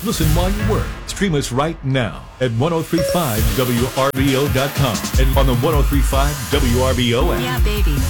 Listen while you work. Stream us right now at 1035WRBO.com and on the 1035 WRBO app. Yeah, baby.